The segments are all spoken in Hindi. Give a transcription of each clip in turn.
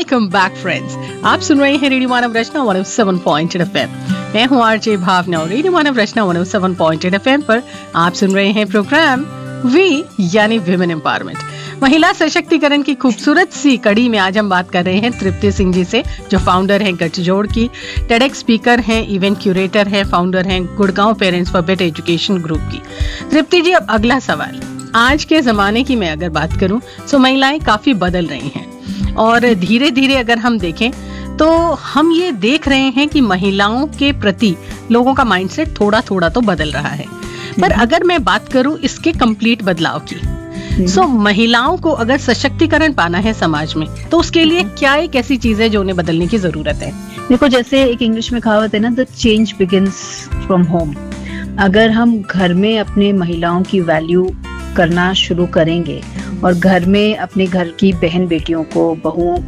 Welcome back friends. आप सुन रहे हैं रेडियो मानव रचना 107.8 एफएम। मैं हूं आरजे भावना और रेडियो मानव रचना 107.8 एफएम पर आप सुन रहे हैं प्रोग्राम वी यानी विमेन एम्पावरमेंट, महिला सशक्तिकरण की खूबसूरत सी कड़ी में आज हम बात कर रहे हैं तृप्ति सिंह जी से, जो फाउंडर हैं गठजोड़ की, टेडेक्स स्पीकर हैं, इवेंट क्यूरेटर हैं, फाउंडर हैं Gurgaon parents for better education group की। तृप्ति जी, अब अगला सवाल, आज के ज़माने की मैं अगर बात करूं तो महिलाएं काफ़ी बदल रही हैं और धीरे धीरे अगर हम देखें तो हम ये देख रहे हैं कि महिलाओं के प्रति लोगों का माइंडसेट थोड़ा थोड़ा तो बदल रहा है। पर अगर मैं बात करूं इसके कंप्लीट बदलाव की, सो महिलाओं को अगर सशक्तिकरण पाना है समाज में तो उसके लिए क्या एक ऐसी चीज है जो उन्हें बदलने की जरूरत है? देखो, जैसे एक इंग्लिश में कहावत है ना, the change begins from home. अगर हम घर में अपने महिलाओं की वैल्यू करना शुरू करेंगे और घर में अपने घर की बहन बेटियों को, बहुओं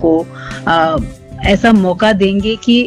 को ऐसा मौका देंगे कि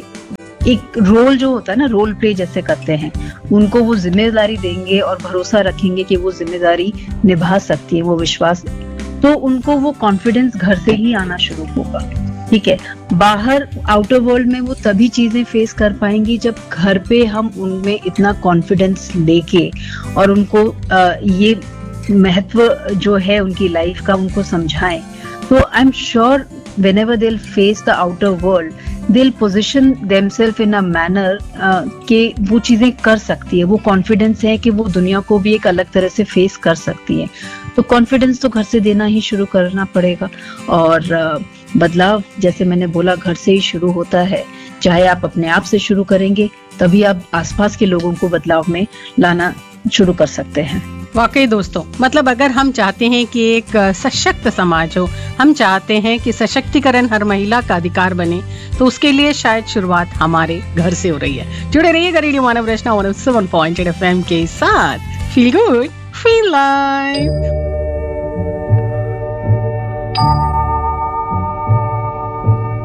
एक रोल जो होता है ना, रोल प्ले जैसे करते हैं, उनको वो जिम्मेदारी देंगे और भरोसा रखेंगे कि वो जिम्मेदारी निभा सकती है, वो विश्वास, तो उनको वो कॉन्फिडेंस घर से ही आना शुरू होगा। ठीक है, बाहर आउटर वर्ल्ड में वो तभी चीजें फेस कर पाएंगी जब घर पे हम उनमें इतना कॉन्फिडेंस लेके और उनको ये महत्व जो है उनकी लाइफ का उनको समझाएं। तो I am sure whenever they'll face the outer world, they'll position themselves in a manner कि वो चीजें कर सकती है, वो कॉन्फिडेंस है कि वो दुनिया को भी एक अलग तरह से फेस कर सकती है। तो कॉन्फिडेंस तो घर से देना ही शुरू करना पड़ेगा और बदलाव, जैसे मैंने बोला, घर से ही शुरू होता है। चाहे आप अपने आप से शुरू करेंगे तभी आप आसपास के लोगों को बदलाव में लाना शुरू कर सकते हैं। वाकई दोस्तों, मतलब अगर हम चाहते हैं कि एक सशक्त समाज हो, हम चाहते हैं कि सशक्तिकरण हर महिला का अधिकार बने, तो उसके लिए शायद शुरुआत हमारे घर से हो रही है। जुड़े रहिएगा रेडियो मानव रचना 107.8 एफएम के साथ। Feel good, feel live.